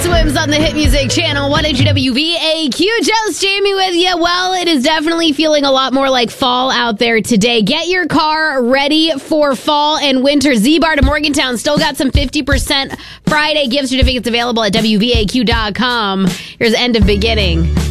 Swims on the Hit Music Channel, 1HWVAQ. Just Jamie with you. Well, it is definitely feeling a lot more like fall out there today. Get your car ready for fall and winter. Z-Bar to Morgantown still got some 50% Friday gift certificates available at WVAQ.com. Here's End of Beginning.